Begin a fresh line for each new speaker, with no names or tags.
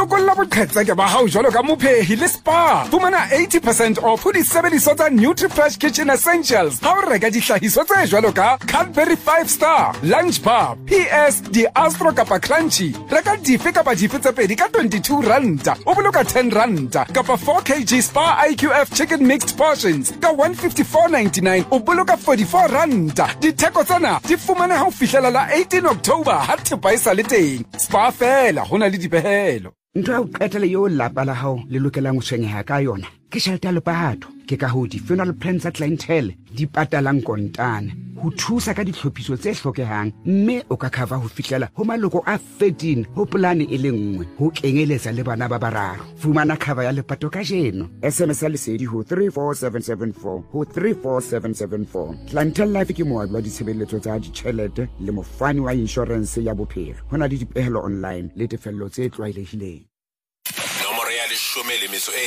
lokolla boqhetseke ba hao jwalo ka mophehi le spa. Fumana 80% off ho disebediswa tsa NutriFresh Kitchen Essentials ha o reka dihlahiswa tse jwalo ka Cadbury 5 Star, Lunch Bar, PS, di Astro kapa Crunchy. Reka dife kapa dife tse pedi ka 22 ranta. O boloka 10 ranta kapa 4 kg Spa IQF Chicken Mixed Portions ka 154.99. O boloka 44 ranta. Ditheko tsena di fumana ha o fihlela la 18 October ha thepa e sa le teng. Spa fela hona le dipehelo.
Ntho ya ho qetela yo lapa la hao le lokelang ho tshwenyeha ka yona ke tjhelete ya lepato. Ke ka ho di-funeral plans tsa clientele di patalang kontane ho thusa ka ditlhophiso tse hlokehang, mme o ka cover ho fihlela ho maloko a 13 ho polane e le nngwe ho kenyeletsa le bana ba bararo. Fumana cover ya lepato ka jeno. SMS ya lesedi ho 34774 ho 34774. Clientele Life ke moabi wa ditshebeletso tsa ditjhelete le mofani wa insurance ya bophelo. Hona le dipehelo online le tefello tse tlwaelehileng.
Nomoro ya 10